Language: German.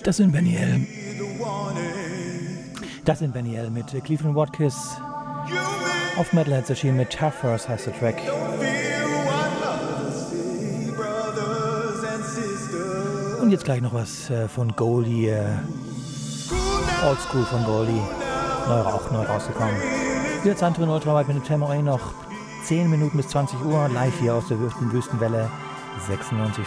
Das sind Benny L. Das sind Benny L. mit Cleveland Watkins. Auf Metalheads erschienen mit Toughers heißt der Track. Und jetzt gleich noch was von Goldie. Oldschool von Goldie. Auch neu rausgekommen. Jetzt André Ultraweit mit dem Tempo noch 10 Minuten bis 20 Uhr. Live hier aus der Wüstenwelle 96.